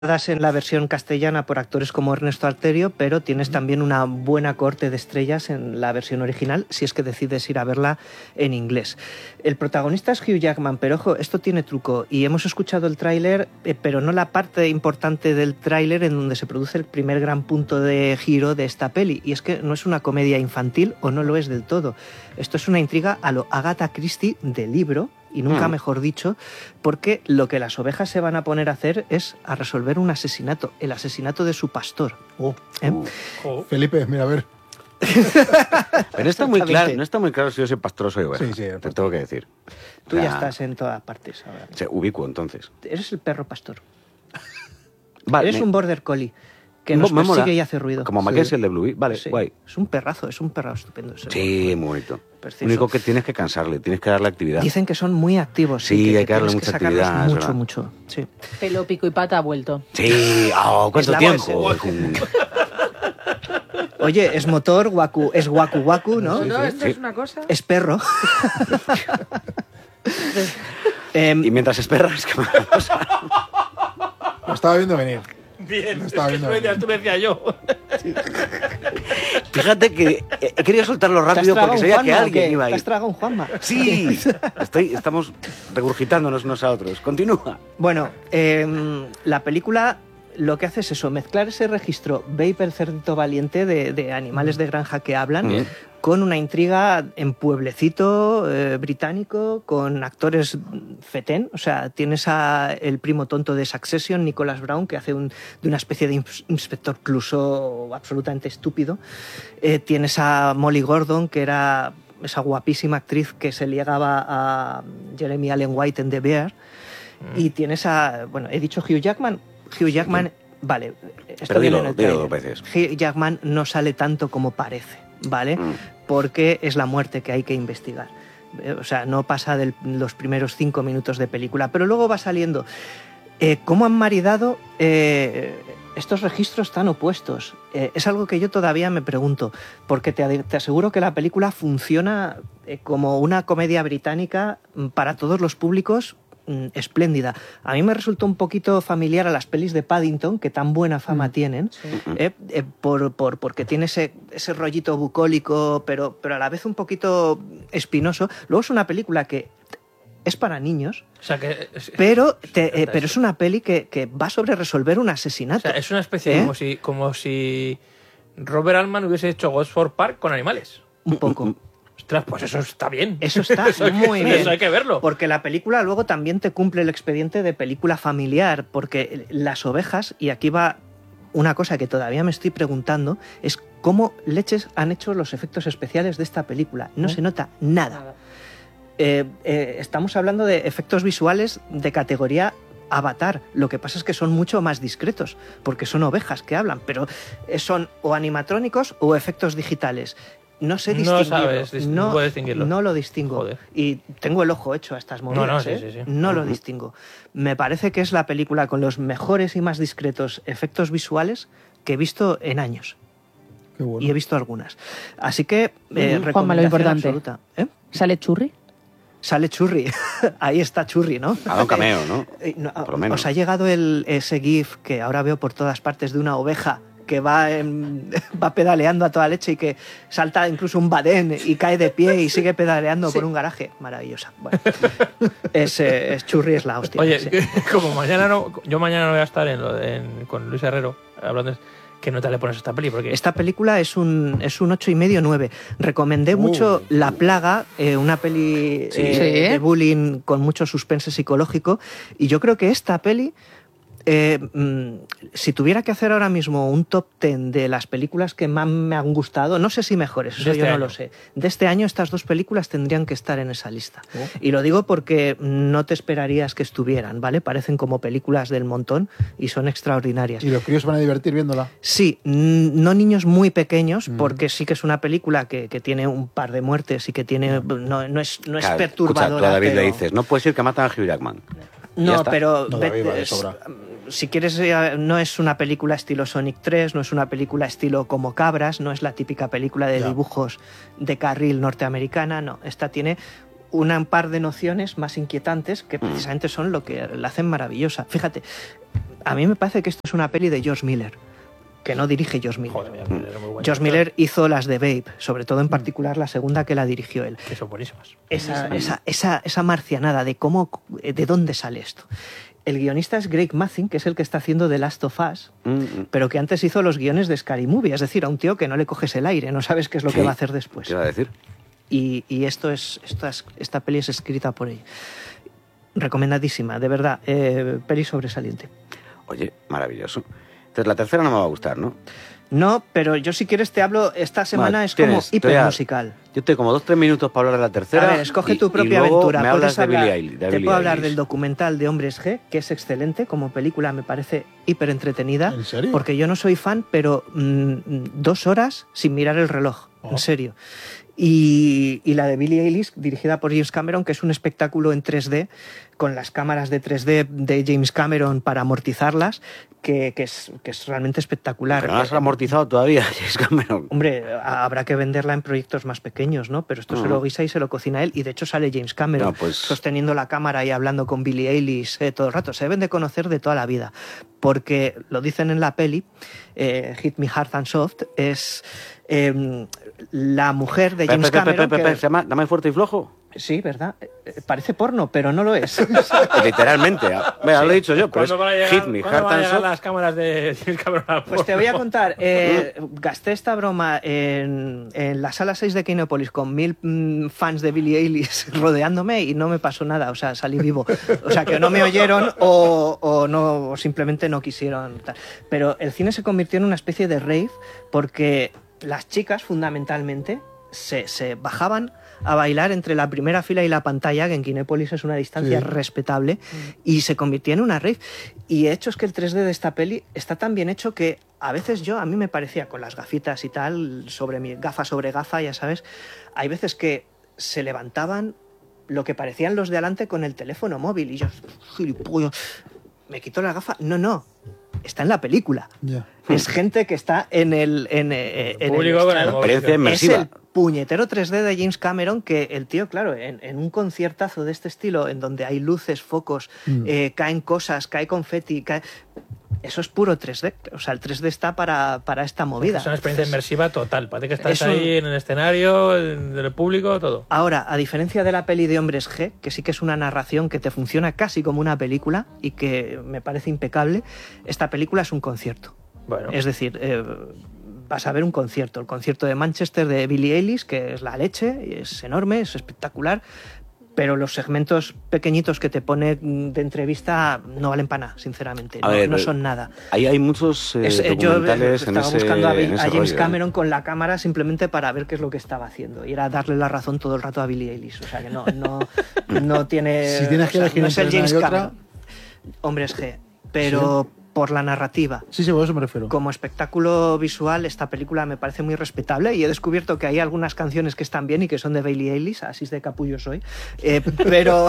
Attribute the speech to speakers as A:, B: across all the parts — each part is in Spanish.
A: en la versión castellana por actores como Ernesto Alterio, pero tienes también una buena corte de estrellas en la versión original, si es que decides ir a verla en inglés. El protagonista es Hugh Jackman, pero ojo, esto tiene truco, y hemos escuchado el tráiler, pero no la parte importante del tráiler en donde se produce el primer gran punto de giro de esta peli, y es que no es una comedia infantil, o no lo es del todo. Esto es una intriga a lo Agatha Christie de libro, y nunca mejor dicho, porque lo que las ovejas se van a poner a hacer es a resolver un asesinato, el asesinato de su pastor.
B: Felipe, mira, a ver.
C: Pero está muy claro, no está muy claro si yo soy pastor o soy oveja.
B: Sí,
C: te tengo que decir.
A: Tú ya estás en todas partes ahora.
C: Se ubico entonces.
A: Eres el perro pastor.
C: Vale,
A: Eres un border collie que nos persigue y hace ruido.
C: Como Mackenzie, el de Bluey. Vale,
A: sí.
C: Guay.
A: Es un perrazo estupendo.
C: Sí, muy bonito.
A: Precioso.
C: Lo único que tienes que cansarle, tienes que darle actividad.
A: Dicen que son muy activos.
C: Sí, hay que darle mucha actividad.
A: Mucho. Sí.
D: Pelo, pico y pata ha vuelto.
C: Sí, ¿cuánto tiempo?
A: Oye, es motor, es guacu, ¿no?
D: No, esto es una cosa.
A: Es perro.
C: Y mientras esperas, que
B: Lo estaba viendo venir.
E: Bien,
B: estaba viendo venir.
E: tú me decías yo.
C: Fíjate que he querido soltarlo rápido porque sabía que alguien iba a ir.
A: ¿Te has tragado un Juanma?
C: Sí, estamos regurgitándonos unos a otros. Continúa.
A: Bueno, la película lo que hace es eso, mezclar ese registro Viper Cerdito Valiente de animales de granja que hablan con una intriga en pueblecito británico, con actores fetén. O sea, tienes a el primo tonto de Succession, Nicholas Brown, que hace de una especie de inspector Clouseau absolutamente estúpido. Tienes a Molly Gordon, que era esa guapísima actriz que se ligaba a Jeremy Allen White en The Bear. Y tienes he dicho Hugh Jackman, vale, esto
C: pero
A: viene en el
C: dilo
A: trailer.
C: 2 veces.
A: Hugh Jackman no sale tanto como parece, ¿vale? Porque es la muerte que hay que investigar. O sea, no pasa de los primeros 5 minutos de película, pero luego va saliendo. ¿Cómo han maridado estos registros tan opuestos? Es algo que yo todavía me pregunto, porque te aseguro que la película funciona como una comedia británica para todos los públicos, espléndida. A mí me resultó un poquito familiar a las pelis de Paddington, que tan buena fama tienen, porque tiene ese rollito bucólico, pero a la vez un poquito espinoso. Luego es una película que es para niños,
E: O sea, que
A: pero es una peli que va sobre resolver un asesinato.
E: o sea, es una especie como si Robert Altman hubiese hecho Gosford Park con animales.
A: Un poco.
E: Ostras, pues eso está bien.
A: Eso está muy bien.
E: Eso hay que verlo.
A: Porque la película luego también te cumple el expediente de película familiar, porque las ovejas, y aquí va una cosa que todavía me estoy preguntando, es cómo leches han hecho los efectos especiales de esta película. No se nota nada. Estamos hablando de efectos visuales de categoría Avatar. Lo que pasa es que son mucho más discretos, porque son ovejas que hablan, pero son o animatrónicos o efectos digitales. No sé distinguirlo.
E: No puedes distinguirlo.
A: No lo distingo.
E: Joder.
A: Y tengo el ojo hecho a estas movidas.
E: Sí.
A: No lo distingo. Me parece que es la película con los mejores y más discretos efectos visuales que he visto en años.
B: Qué bueno.
A: Y he visto algunas. Así que
D: Juanma, lo importante.
A: absoluta.
D: ¿Sale Churri?
A: Sale Churri. Ahí está Churri, ¿no?
C: A un cameo, ¿no? Por lo menos.
A: Os ha llegado ese GIF que ahora veo por todas partes de una oveja que va pedaleando a toda leche y que salta incluso un badén y cae de pie y sigue pedaleando por un garaje. Maravillosa. Bueno, Churri es la hostia.
E: Oye,
A: sí.
E: como yo mañana no voy a estar con Luis Herrero hablando, ¿qué nota le pones a esta peli? Porque
A: esta película es un 8,5, 9. Recomendé mucho La Plaga, una peli de bullying con mucho suspense psicológico, y yo creo que esta peli, si tuviera que hacer ahora mismo un top 10 de las películas que más me han gustado, no sé si mejores, eso yo no lo sé. De este año estas dos películas tendrían que estar en esa lista. Y lo digo porque no te esperarías que estuvieran, ¿vale? Parecen como películas del montón y son extraordinarias.
B: ¿Y los críos se van a divertir viéndola?
A: Sí, no niños muy pequeños, porque sí que es una película que tiene un par de muertes y que tiene no es perturbadora.
C: Escucha, tú a David
A: pero...
C: le dices, no puedes decir que matan a Hugh Jackman.
A: No, pero
B: No, David, de sobra.
A: si quieres, no es una película estilo Sonic 3, no es una película estilo Como Cabras, no es la típica película de dibujos de carril norteamericana, no. Esta tiene un par de nociones más inquietantes que precisamente son lo que la hacen maravillosa. Fíjate, A mí me parece que esto es una peli de George Miller, que no dirige George Miller.
E: Joder, era muy bueno.
A: George Miller hizo las de Babe, sobre todo en particular la segunda que la dirigió él.
E: Que son buenísimas.
A: Esa marcianada de de dónde sale esto. El guionista es Greg Mazin, que es el que está haciendo The Last of Us, pero que antes hizo los guiones de Scary Movie, es decir, a un tío que no le coges el aire, no sabes qué es lo que va a hacer después.
C: ¿Qué iba a decir?
A: Y esta peli es escrita por él. Recomendadísima, de verdad, peli sobresaliente.
C: Oye, maravilloso. Entonces la tercera no me va a gustar, ¿no?
A: No, pero yo si quieres te hablo, esta semana
C: Vale,
A: es como
C: tienes,
A: hiper musical.
C: Yo tengo como 2-3 minutos para hablar de la tercera.
A: A ver, escoge tu propia
C: y luego
A: aventura.
C: me hablas de
A: hablar,
C: Billie Eilish.
A: te puedo hablar del documental de Hombres G, que es excelente, como película me parece hiper entretenida.
B: ¿En serio?
A: Porque yo no soy fan, pero 2 horas sin mirar el reloj, en serio. Y la de Billie Eilish, dirigida por James Cameron, que es un espectáculo en 3D, con las cámaras de 3D de James Cameron para amortizarlas, que es realmente espectacular.
C: Pero no las has amortizado todavía, James Cameron.
A: Hombre, habrá que venderla en proyectos más pequeños, ¿no? Pero esto se lo guisa y se lo cocina él, y de hecho sale James Cameron sosteniendo la cámara y hablando con Billie Eilish todo el rato. Se deben de conocer de toda la vida, porque lo dicen en la peli, Hit Me Hard and Soft, es la mujer de James Cameron...
C: ¿Se llama Dame Fuerte y Flojo?
A: Sí, ¿verdad? Parece porno, pero no lo es.
C: Literalmente. Mira, lo he dicho yo, pero
E: ¿Cuándo van a llegar,
C: Hit Me
E: ¿cuándo
C: Hard
E: van a
C: and
E: llegar
C: Soft.
E: las cámaras de James Cameron?
A: Pues te voy a contar. Gasté esta broma en la sala 6 de Kinepolis con 1000 fans de Billie Eilish rodeándome y no me pasó nada. O sea, salí vivo. O sea, que no me oyeron o simplemente no quisieron. Pero el cine se convirtió en una especie de rave porque las chicas, fundamentalmente, se bajaban a bailar entre la primera fila y la pantalla, que en Kinépolis es una distancia respetable, y se convirtió en una rave. Y de hecho es que el 3D de esta peli está tan bien hecho que a veces a mí me parecía, con las gafitas y tal, gafa sobre gafa, ya sabes, hay veces que se levantaban lo que parecían los de adelante con el teléfono móvil, y yo, gilipollas, me quito la gafa. No, está en la película.
B: Ya.
A: Es gente que está en el
E: público con el
C: experiencia
E: móvil.
A: es
C: inmersiva.
A: el puñetero 3D de James Cameron, que el tío, claro, en un conciertazo de este estilo, en donde hay luces, focos, caen cosas, cae confeti, eso es puro 3D. O sea, el 3D está para esta movida.
E: Es una experiencia inmersiva total. Parece que estás ahí en el escenario, en el público, todo.
A: Ahora, a diferencia de la peli de Hombres G, que sí que es una narración que te funciona casi como una película y que me parece impecable, esta película es un concierto.
E: Bueno.
A: Es decir, vas a ver un concierto, el concierto de Manchester de Billie Eilish, que es la leche, es enorme, es espectacular, pero los segmentos pequeñitos que te pone de entrevista no valen para nada, sinceramente, no son nada.
C: Ahí hay muchos documentales
A: yo estaba buscando a James
C: rollo,
A: Cameron con la cámara simplemente para ver qué es lo que estaba haciendo, y era darle la razón todo el rato a Billie Eilish, o sea que no tiene...
B: Si tienes que elegir
A: no es el
B: entre una
A: James
B: y otra...
A: Cameron. Hombres G, pero... por la narrativa.
B: Sí, por eso me refiero.
A: Como espectáculo visual, esta película me parece muy respetable, y he descubierto que hay algunas canciones que están bien y que son de Billie Eilish, así de capullo soy. Pero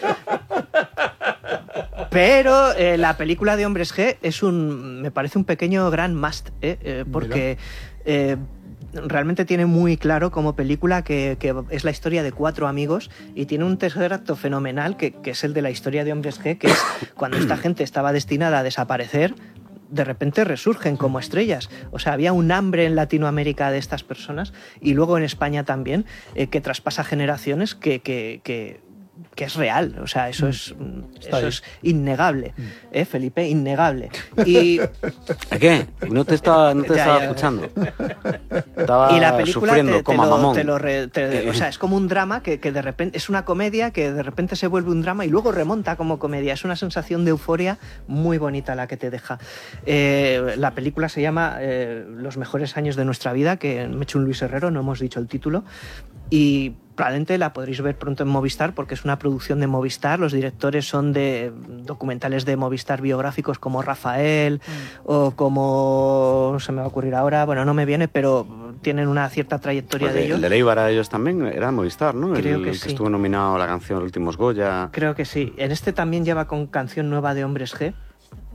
A: la película de Hombres G me parece un pequeño gran must, porque realmente tiene muy claro como película que es la historia de 4 amigos, y tiene un tercer acto fenomenal que es el de la historia de Hombres G, que es cuando esta gente estaba destinada a desaparecer, de repente resurgen como estrellas. O sea, había un hambre en Latinoamérica de estas personas, y luego en España también, que traspasa generaciones, que es real. O sea, eso es innegable, Felipe, innegable. Y
C: ¿Qué? No te estaba escuchando. Estaba
A: y la película
C: sufriendo como mamón.
A: O sea, es como un drama que de repente es una comedia que de repente se vuelve un drama y luego remonta como comedia. Es una sensación de euforia muy bonita la que te deja. La película se llama Los mejores años de nuestra vida, que me he hecho un Luis Herrero, no hemos dicho el título, y probablemente la podréis ver pronto en Movistar, porque es una producción de Movistar. Los directores son de documentales de Movistar biográficos como Rafael o como... no se me va a ocurrir ahora, bueno, no me viene, pero tienen una cierta trayectoria de ellos.
C: El de Leibar, ellos también, era Movistar, ¿no?
A: Creo que
C: el
A: sí.
C: que estuvo nominado a la canción Últimos Goya.
A: Creo que sí. En este también lleva con canción nueva de Hombres G.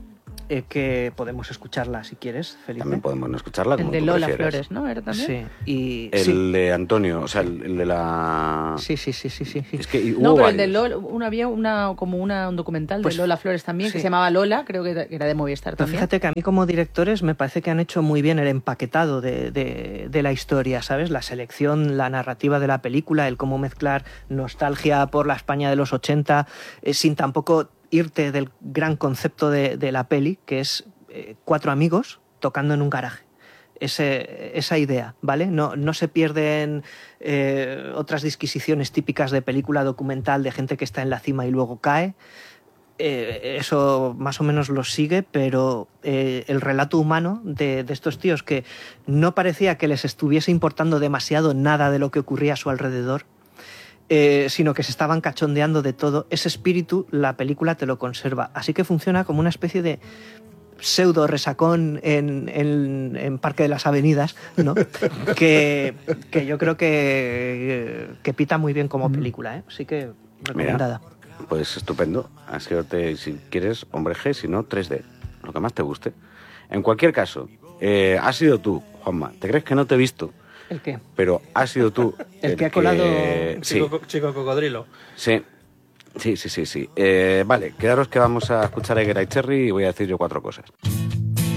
A: que podemos escucharla si quieres, Felipe.
C: También podemos no escucharla como
D: El de
C: tú
D: Lola
C: prefieras.
D: Flores, ¿no? ¿Era también?
A: Sí, y
C: El de Antonio, o sea, el de la...
A: sí.
C: Es que
D: No,
C: hubo
D: pero el de
C: varios.
D: Lola, había un documental
A: Pues,
D: de Lola Flores también, que
A: sí.
D: se llamaba Lola, creo que era de Movistar
A: Pero
D: también.
A: fíjate que a mí como directores me parece que han hecho muy bien el empaquetado de la historia, ¿sabes? La selección, la narrativa de la película, el cómo mezclar nostalgia por la España de los 80, sin tampoco irte del gran concepto de la peli, que es 4 amigos tocando en un garaje. Esa idea, ¿vale? No se pierden otras disquisiciones típicas de película documental de gente que está en la cima y luego cae. Eso más o menos lo sigue, pero el relato humano de estos tíos, que no parecía que les estuviese importando demasiado nada de lo que ocurría a su alrededor, sino que se estaban cachondeando de todo, ese espíritu la película te lo conserva. Así que funciona como una especie de pseudo resacón en Parque de las Avenidas, ¿no? que yo creo que pita muy bien como película, ¿eh? Así que recomendada.
C: Mira, pues estupendo. Así que si quieres, hombre G, si no, 3D. Lo que más te guste. En cualquier caso, has sido tú, Juanma. ¿Te crees que no te he visto?
A: ¿El qué?
C: Pero has sido tú
A: El que ha colado...
C: Sí,
E: Chico cocodrilo.
C: sí. Sí. Vale, quedaros que vamos a escuchar a Egera y Cherry y voy a decir yo 4 cosas.